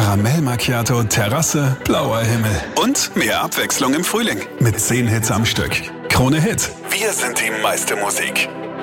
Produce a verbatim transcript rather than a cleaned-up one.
Karamell Macchiato, Terrasse, blauer Himmel und mehr Abwechslung im Frühling. Mit zehn Hits am Stück. Krone Hit. Wir sind die meiste Musik.